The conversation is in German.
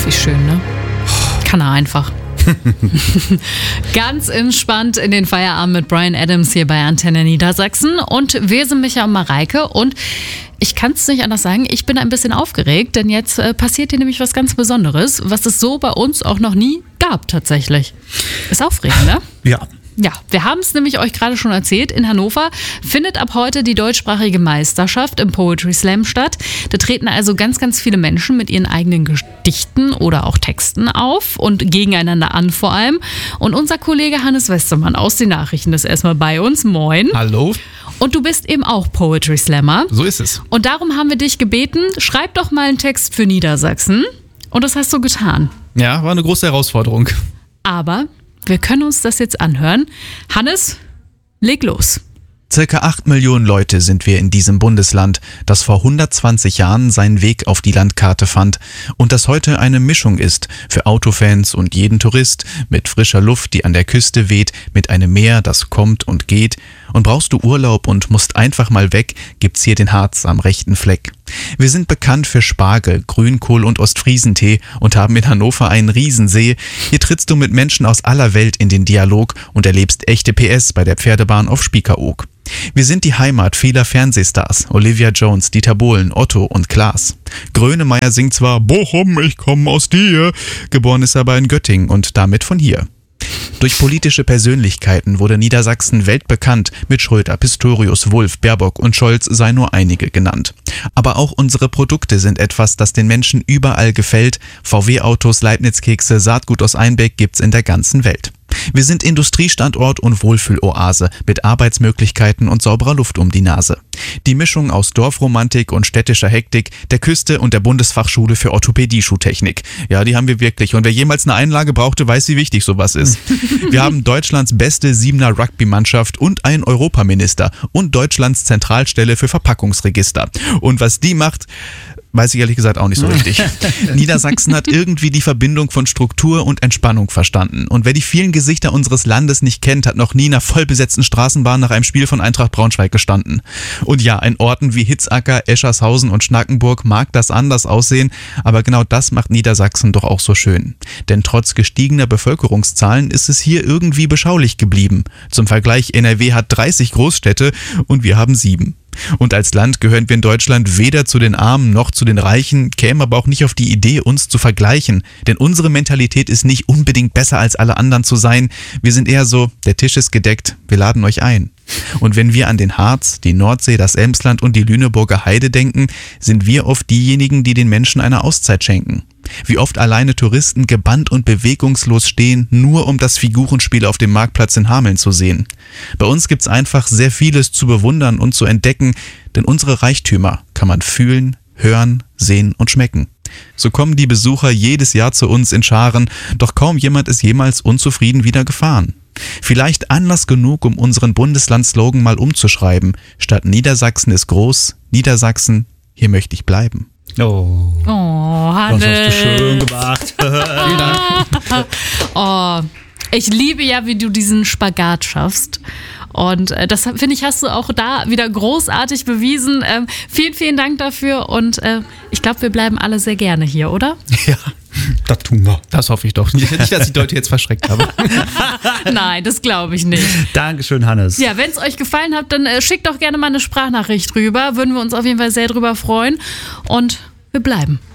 wie schön, ne? Kann er einfach. Ganz entspannt in den Feierabend mit Bryan Adams hier bei Antenne Niedersachsen. Und wir sind Micha und Mareike. Und ich kann es nicht anders sagen, ich bin ein bisschen aufgeregt, denn jetzt passiert hier nämlich was ganz Besonderes, was es so bei uns auch noch nie gab tatsächlich. Ist aufregend, ne? Ja. Ja, wir haben es nämlich euch gerade schon erzählt. In Hannover findet ab heute die deutschsprachige Meisterschaft im Poetry Slam statt. Da treten also ganz, ganz viele Menschen mit ihren eigenen Gedichten oder auch Texten auf und gegeneinander an vor allem. Und unser Kollege Hannes Westermann aus den Nachrichten ist erstmal bei uns. Moin. Hallo. Und du bist eben auch Poetry Slammer. So ist es. Und darum haben wir dich gebeten, schreib doch mal einen Text für Niedersachsen. Und das hast du getan. Ja, war eine große Herausforderung. Aber wir können uns das jetzt anhören. Hannes, leg los. Circa 8 Millionen Leute sind wir in diesem Bundesland, das vor 120 Jahren seinen Weg auf die Landkarte fand und das heute eine Mischung ist für Autofans und jeden Tourist, mit frischer Luft, die an der Küste weht, mit einem Meer, das kommt und geht. Und brauchst du Urlaub und musst einfach mal weg, gibt's hier den Harz am rechten Fleck. Wir sind bekannt für Spargel, Grünkohl und Ostfriesentee und haben in Hannover einen Riesensee. Hier trittst du mit Menschen aus aller Welt in den Dialog und erlebst echte PS bei der Pferdebahn auf Spiekeroog. Wir sind die Heimat vieler Fernsehstars, Olivia Jones, Dieter Bohlen, Otto und Klaas. Grönemeyer singt zwar Bochum, ich komm aus dir, geboren ist aber in Göttingen und damit von hier. Durch politische Persönlichkeiten wurde Niedersachsen weltbekannt, mit Schröder, Pistorius, Wulff, Baerbock und Scholz seien nur einige genannt. Aber auch unsere Produkte sind etwas, das den Menschen überall gefällt. VW-Autos, Leibniz-Kekse, Saatgut aus Einbeck gibt's in der ganzen Welt. Wir sind Industriestandort und Wohlfühloase mit Arbeitsmöglichkeiten und sauberer Luft um die Nase. Die Mischung aus Dorfromantik und städtischer Hektik, der Küste und der Bundesfachschule für Orthopädie-Schuhtechnik. Ja, die haben wir wirklich. Und wer jemals eine Einlage brauchte, weiß, wie wichtig sowas ist. Wir haben Deutschlands beste 7er Rugby-Mannschaft und einen Europaminister und Deutschlands Zentralstelle für Verpackungsregister. Und was die macht, weiß ich ehrlich gesagt auch nicht so richtig. Niedersachsen hat irgendwie die Verbindung von Struktur und Entspannung verstanden. Und wer die vielen Gesichter unseres Landes nicht kennt, hat noch nie in einer vollbesetzten Straßenbahn nach einem Spiel von Eintracht Braunschweig gestanden. Und ja, in Orten wie Hitzacker, Eschershausen und Schnackenburg mag das anders aussehen, aber genau das macht Niedersachsen doch auch so schön. Denn trotz gestiegener Bevölkerungszahlen ist es hier irgendwie beschaulich geblieben. Zum Vergleich, NRW hat 30 Großstädte und wir haben 7. Und als Land gehören wir in Deutschland weder zu den Armen noch zu den Reichen, kämen aber auch nicht auf die Idee, uns zu vergleichen. Denn unsere Mentalität ist nicht unbedingt besser als alle anderen zu sein. Wir sind eher so, der Tisch ist gedeckt, wir laden euch ein. Und wenn wir an den Harz, die Nordsee, das Emsland und die Lüneburger Heide denken, sind wir oft diejenigen, die den Menschen eine Auszeit schenken. Wie oft alleine Touristen gebannt und bewegungslos stehen, nur um das Figurenspiel auf dem Marktplatz in Hameln zu sehen. Bei uns gibt's einfach sehr vieles zu bewundern und zu entdecken, denn unsere Reichtümer kann man fühlen, hören, sehen und schmecken. So kommen die Besucher jedes Jahr zu uns in Scharen, doch kaum jemand ist jemals unzufrieden wieder gefahren. Vielleicht Anlass genug, um unseren Bundesland-Slogan mal umzuschreiben. Statt Niedersachsen ist groß, Niedersachsen, hier möchte ich bleiben. Oh, Hannes. das hast du schön gemacht. Vielen Dank. Oh, ich liebe ja, wie du diesen Spagat schaffst. Und das, finde ich, hast du auch da wieder großartig bewiesen. Vielen, vielen Dank dafür. Und ich glaube, wir bleiben alle sehr gerne hier, oder? Ja, das tun wir. Das hoffe ich doch. Nicht, dass ich die Leute jetzt verschreckt habe. Nein, das glaube ich nicht. Dankeschön, Hannes. Ja, wenn es euch gefallen hat, dann schickt doch gerne mal eine Sprachnachricht rüber. Würden wir uns auf jeden Fall sehr drüber freuen. Und wir bleiben.